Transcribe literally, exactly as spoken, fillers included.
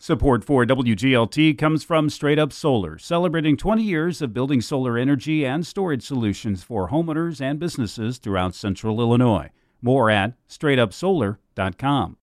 Support for W G L T comes from Straight Up Solar, celebrating twenty years of building solar energy and storage solutions for homeowners and businesses throughout central Illinois. More at straight up solar dot com.